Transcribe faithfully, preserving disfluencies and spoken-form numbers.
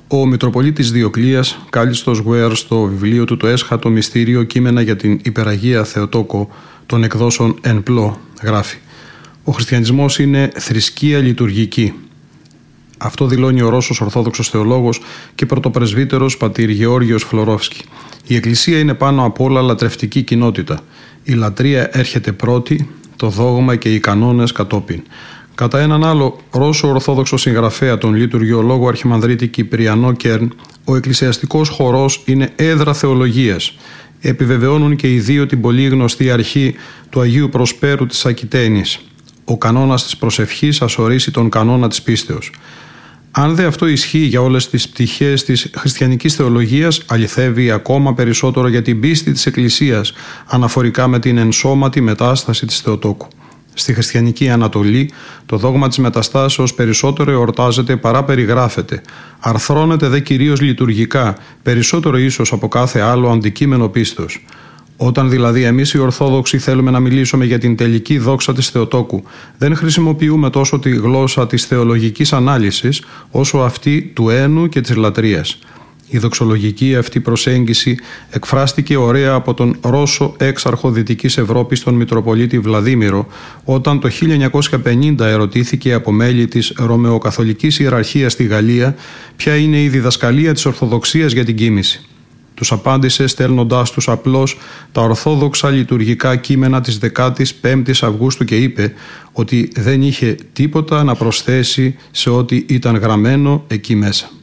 Ο Μητροπολίτης Διοκλείας, Κάλιστος Γουέρ, στο βιβλίο του «Το έσχατο μυστήριο, κείμενα για την Υπεραγία Θεοτόκο» των εκδόσεων Εν Πλώ, γράφει: «Ο χριστιανισμός είναι θρησκεία λειτουργική». Αυτό δηλώνει ο Ρώσος Ορθόδοξος θεολόγος και πρωτοπρεσβύτερος πατήρ Γεώργιος Φλωρόφσκι. Η Εκκλησία είναι πάνω απ' όλα λατρευτική κοινότητα. Η λατρεία έρχεται πρώτη, το δόγμα και οι κανόνες κατόπιν. Κατά έναν άλλο Ρώσο Ορθόδοξο συγγραφέα, τον λειτουργιολόγο Αρχιμανδρίτη Κυπριανό Κέρν, ο εκκλησιαστικός χορός είναι έδρα θεολογίας. Επιβεβαιώνουν και οι δύο την πολύ γνωστή αρχή του Αγίου Προσπέρου της Ακιταίνης. Ο κανόνας της προσευχής ας ορίσει τον κανόνα της πίστεως. Αν δε αυτό ισχύει για όλες τις πτυχές της χριστιανικής θεολογίας, αληθεύει ακόμα περισσότερο για την πίστη της Εκκλησίας αναφορικά με την ενσώματη μετάσταση της Θεοτόκου. Στη χριστιανική Ανατολή, το δόγμα της μεταστάσεως περισσότερο εορτάζεται παρά περιγράφεται. Αρθρώνεται δε κυρίως λειτουργικά, περισσότερο ίσως από κάθε άλλο αντικείμενο πίστεως. Όταν δηλαδή εμείς οι Ορθόδοξοι θέλουμε να μιλήσουμε για την τελική δόξα της Θεοτόκου, δεν χρησιμοποιούμε τόσο τη γλώσσα της θεολογικής ανάλυσης, όσο αυτή του ένου και της λατρείας. Η δοξολογική αυτή προσέγγιση εκφράστηκε ωραία από τον Ρώσο έξαρχο Δυτικής Ευρώπης, τον Μητροπολίτη Βλαδίμηρο, όταν το χίλια εννιακόσια πενήντα ερωτήθηκε από μέλη της Ρωμαιοκαθολικής Ιεραρχίας στη Γαλλία ποια είναι η διδασκαλία της Ορθοδοξίας για την κοίμηση. Τους απάντησε στέλνοντάς τους απλώς τα ορθόδοξα λειτουργικά κείμενα της δεκάτης πέμπτης Αυγούστου και είπε ότι δεν είχε τίποτα να προσθέσει σε ό,τι ήταν γραμμένο εκεί μέσα.